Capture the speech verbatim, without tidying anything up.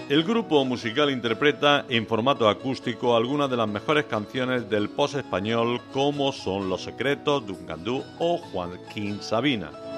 El grupo musical interpreta en formato acústico algunas de las mejores canciones del pop español, como son Los Secretos, Dungandú o Joaquín Sabina.